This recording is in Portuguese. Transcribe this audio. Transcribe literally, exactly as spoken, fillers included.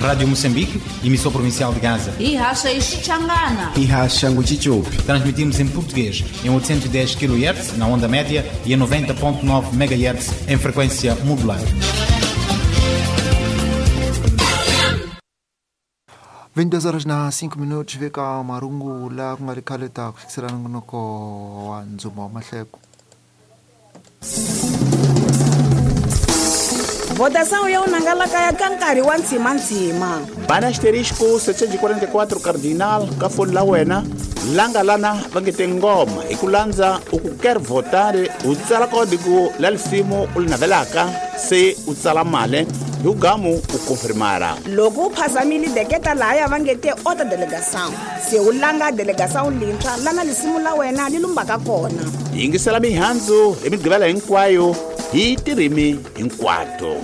Rádio Moçambique, emissor provincial de Gaza. E racha Ixixangana. E racha Nguchichupi. Transmitimos em português em oitocentos e dez quilohertz na onda média e em noventa ponto nove megahertz em frequência modulada. vinte e duas horas na cinco minutos veka marungu la kungalikhaleta kufikisana noko wa Nzuma Mahleko. Votação eu nangalaka ya kankari wa ntsima ntsima. Bana asterisco setecentos e quarenta e quatro cardinal ka foni la wena langa lana vangete ngoma ikulanza ukuker votare utsala código la lifimo ulinavelaka se utsala male yugamu ukonfirmara loko uphazamile deketa laya vangete ota delegação se ulanga delegação lintsha lana lisimu la wena lilumbaka kona yingisela mihandzu emigqivela hinkwayo hi tirimi hinkwato.